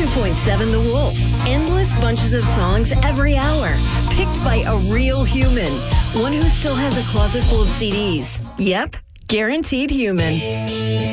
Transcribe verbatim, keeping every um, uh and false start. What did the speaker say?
point seven The Wolf. Endless bunches of songs every hour. Picked by a real human. One who still has a closet full of C Ds. Yep, guaranteed human.